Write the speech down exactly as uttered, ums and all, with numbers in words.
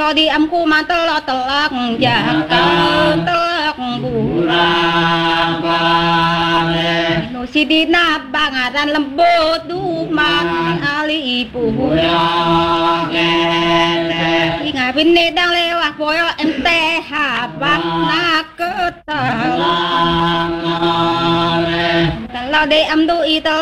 lo di amku mantel lo telak jaka telak burang bale no sidina bangaran lembut duman ali ibu ya kene inga bini dang lewah boyo ente habang naketal kalau di amdu itu